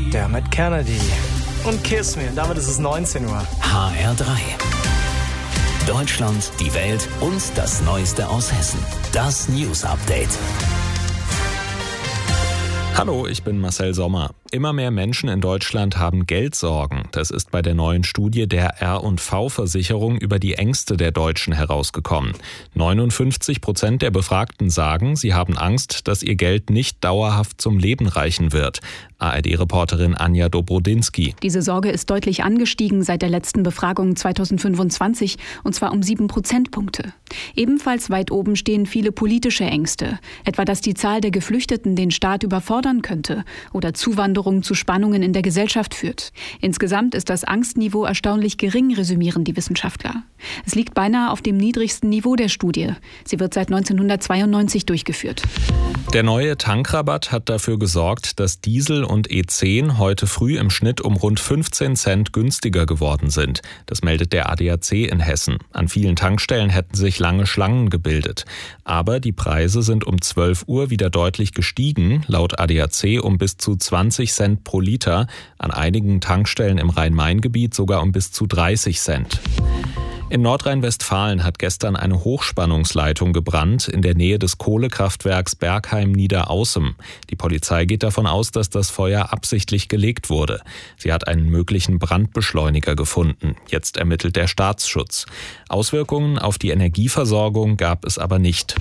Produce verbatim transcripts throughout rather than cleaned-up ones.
Dermot Kennedy und Kiss Me. Und damit ist es neunzehn Uhr. H R drei. Deutschland, die Welt und das Neueste aus Hessen. Das News Update. Hallo, ich bin Marcel Sommer. Immer mehr Menschen in Deutschland haben Geldsorgen. Das ist bei der neuen Studie der R und V-Versicherung über die Ängste der Deutschen herausgekommen. neunundfünfzig Prozent der Befragten sagen, sie haben Angst, dass ihr Geld nicht dauerhaft zum Leben reichen wird. A R D-Reporterin Anja Dobrodinsky. Diese Sorge ist deutlich angestiegen seit der letzten Befragung zweitausendfünfundzwanzig, und zwar um sieben Prozentpunkte. Ebenfalls weit oben stehen viele politische Ängste, etwa dass die Zahl der Geflüchteten den Staat überfordern könnte oder Zuwanderung zu Spannungen in der Gesellschaft führt. Insgesamt ist das Angstniveau erstaunlich gering, resümieren die Wissenschaftler. Es liegt beinahe auf dem niedrigsten Niveau der Studie. Sie wird seit neunzehnhundertzweiundneunzig durchgeführt. Der neue Tankrabatt hat dafür gesorgt, dass Diesel und E zehn heute früh im Schnitt um rund fünfzehn Cent günstiger geworden sind. Das meldet der A D A C in Hessen. An vielen Tankstellen hätten sich lange Schlangen gebildet. Aber die Preise sind um zwölf Uhr wieder deutlich gestiegen, laut A D A C um bis zu zwanzig Cent pro Liter, an einigen Tankstellen im Rhein-Main-Gebiet sogar um bis zu dreißig Cent. In Nordrhein-Westfalen hat gestern eine Hochspannungsleitung gebrannt in der Nähe des Kohlekraftwerks Bergheim-Niederaußem. Die Polizei geht davon aus, dass das Feuer absichtlich gelegt wurde. Sie hat einen möglichen Brandbeschleuniger gefunden. Jetzt ermittelt der Staatsschutz. Auswirkungen auf die Energieversorgung gab es aber nicht.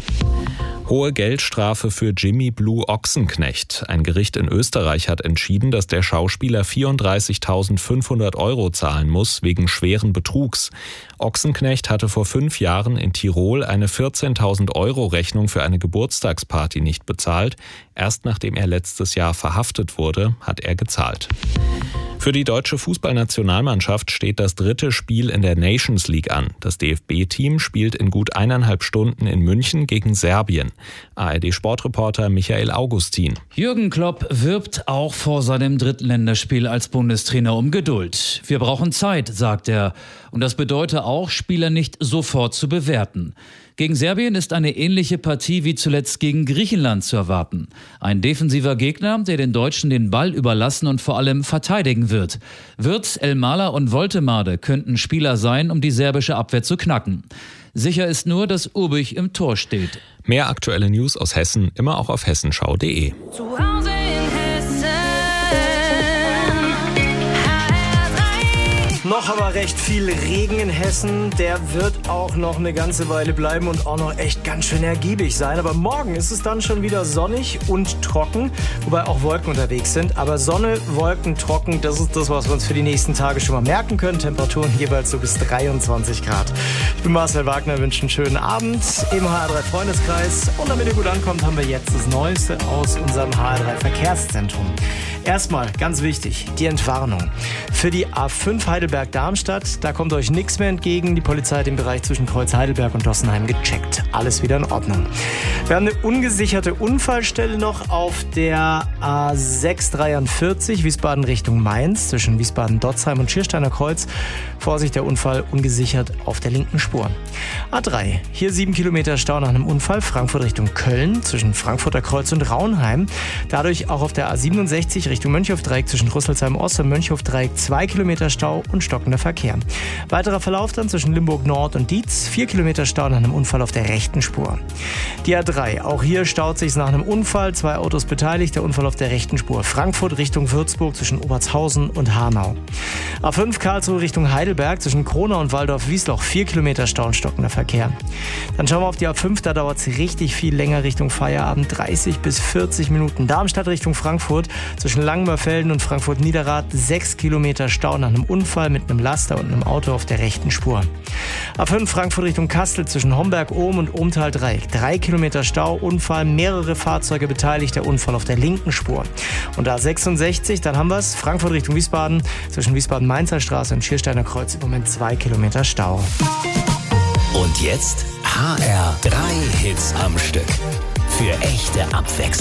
Hohe Geldstrafe für Jimmy Blue Ochsenknecht. Ein Gericht in Österreich hat entschieden, dass der Schauspieler vierunddreißigtausendfünfhundert Euro zahlen muss wegen schweren Betrugs. Ochsenknecht hatte vor fünf Jahren in Tirol eine vierzehntausend Euro Rechnung für eine Geburtstagsparty nicht bezahlt. Erst nachdem er letztes Jahr verhaftet wurde, hat er gezahlt. Für die deutsche Fußballnationalmannschaft steht das dritte Spiel in der Nations League an. Das D F B-Team spielt in gut eineinhalb Stunden in München gegen Serbien. A R D-Sportreporter Michael Augustin. Jürgen Klopp wirbt auch vor seinem dritten Länderspiel als Bundestrainer um Geduld. Wir brauchen Zeit, sagt er. Und das bedeutet auch, Spieler nicht sofort zu bewerten. Gegen Serbien ist eine ähnliche Partie wie zuletzt gegen Griechenland zu erwarten. Ein defensiver Gegner, der den Deutschen den Ball überlassen und vor allem verteidigen wird. Wirtz, Elmala und Woltemade könnten Spieler sein, um die serbische Abwehr zu knacken. Sicher ist nur, dass Urbich im Tor steht. Mehr aktuelle News aus Hessen immer auch auf hessenschau punkt de. Zu Hause in Hessen. Noch aber recht viel Regen in Hessen. Der wird auch noch eine ganze Weile bleiben und auch noch echt ganz schön ergiebig sein. Aber morgen ist es dann schon wieder sonnig und trocken, wobei auch Wolken unterwegs sind. Aber Sonne, Wolken, trocken, das ist das, was wir uns für die nächsten Tage schon mal merken können. Temperaturen jeweils so bis dreiundzwanzig Grad. Ich bin Marcel Wagner, wünsche einen schönen Abend im H R drei Freundeskreis. Und damit ihr gut ankommt, haben wir jetzt das Neueste aus unserem H R drei Verkehrszentrum. Erstmal, ganz wichtig, die Entwarnung. Für die A fünf Heidelberg-Darmstadt, da kommt euch nichts mehr entgegen. Die Polizei hat den Bereich zwischen Kreuz Heidelberg und Dossenheim gecheckt. Alles wieder in Ordnung. Wir haben eine ungesicherte Unfallstelle noch auf der A sechs dreiundvierzig, Wiesbaden Richtung Mainz, zwischen Wiesbaden-Dotzheim und Schiersteiner Kreuz. Vorsicht, der Unfall ungesichert auf der linken Spur. A drei, hier sieben Kilometer Stau nach einem Unfall, Frankfurt Richtung Köln, zwischen Frankfurter Kreuz und Raunheim. Dadurch auch auf der A siebenundsechzig Richtung Mönchhofdreieck zwischen Rüsselsheim Ost und Mönchhofdreieck zwei Kilometer Stau und stockender Verkehr. Weiterer Verlauf dann zwischen Limburg Nord und Dietz, vier Kilometer Stau nach einem Unfall auf der rechten Spur. Die A drei, auch hier staut sich nach einem Unfall, zwei Autos beteiligt, der Unfall auf der rechten Spur. Frankfurt Richtung Würzburg zwischen Obertshausen und Hanau. A fünf Karlsruhe Richtung Heidelberg zwischen Kronau und Waldorf-Wiesloch, vier Kilometer Stau und stockender Verkehr. Dann schauen wir auf die A fünf, da dauert es richtig viel länger Richtung Feierabend, dreißig bis vierzig Minuten. Darmstadt Richtung Frankfurt zwischen Langenmörfelden und Frankfurt-Niederrad, sechs Kilometer Stau nach einem Unfall mit einem Laster und einem Auto auf der rechten Spur. A fünf Frankfurt Richtung Kastel zwischen Homberg-Ohm und Ohmtal-Dreieck, drei Kilometer Stau, Unfall, mehrere Fahrzeuge beteiligt, der Unfall auf der linken Spur. Und A sechsundsechzig, dann haben wir es, Frankfurt Richtung Wiesbaden, zwischen Wiesbaden-Mainzer Straße und Schiersteiner Kreuz, im Moment zwei Kilometer Stau. Und jetzt H R drei Hits am Stück. Für echte Abwechslung.